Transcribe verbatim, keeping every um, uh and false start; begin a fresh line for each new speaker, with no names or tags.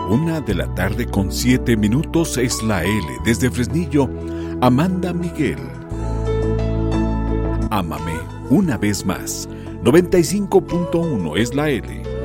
Una de la tarde con siete minutos es la L. Desde Fresnillo, Amanda Miguel. Ámame una vez más. noventa y cinco punto uno es la L.